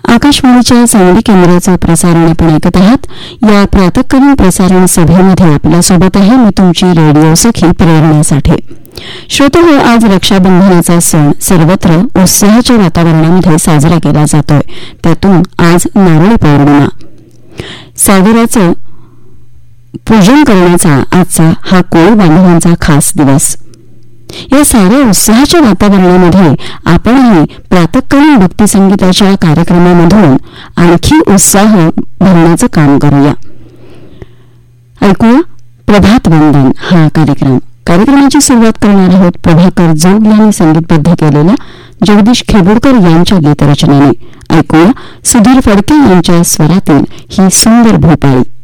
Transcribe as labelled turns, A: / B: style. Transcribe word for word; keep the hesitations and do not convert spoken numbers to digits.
A: आकाशवाणीच्या सांगली केंद्राचं प्रसारण आपण ऐकत आहात. या प्रातःकालीन प्रसारण सभेमध्ये आपल्यासोबत आहे मी तुमची रेडिओ सखी प्रेरणेसाठी. श्रोते, आज रक्षाबंधनाचा सण सर्वत्र उत्साहाच्या वातावरणामध्ये साजरा केला जातोय. त्यातून आज नारळी पौर्णिमा, सागराचं पूजन करण्याचा आजचा हा कोळी बांधवांचा खास दिवस. या साऱ्या उत्साहाच्या वातावरणामध्ये आपणही प्रातःकालीन भक्तिसंगीताच्या कार्यक्रमामधून आणखी उत्साह भरण्याचं काम करूया. ऐकूया प्रभात वंदन हा कार्यक्रम. कार्यक्रमाची सुरुवात करणार आहोत प्रभाकर जोग यांनी संगीतबद्ध केलेल्या जगदीश खेबोडकर यांच्या गीतरचनेने. ऐकूया सुधीर फडके यांच्या स्वरातील ही सुंदर भोपाळी.